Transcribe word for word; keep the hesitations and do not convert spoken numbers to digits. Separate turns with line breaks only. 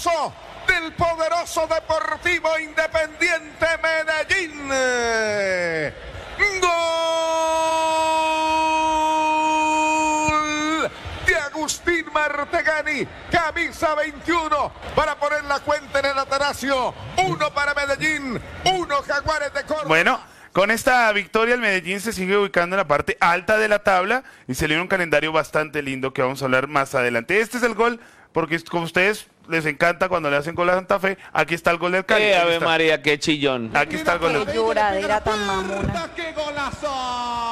golazo del poderoso Deportivo Independiente Medellín. Gol de Agustín Martegani, camisa veintiuno, para poner la cuenta en el Atanasio. Uno para Medellín, uno Jaguares de Córdoba.
Bueno, con esta victoria el Medellín se sigue ubicando en la parte alta de la tabla y se le viene un calendario bastante lindo que vamos a hablar más adelante. Este es el gol, porque como ustedes les encanta cuando le hacen gol a Santa Fe, aquí está el gol del Cali.
Eh, Ave María, qué chillón.
Aquí está el gol del Cali.
Qué lloradera tan mamona.
¡Qué golazo!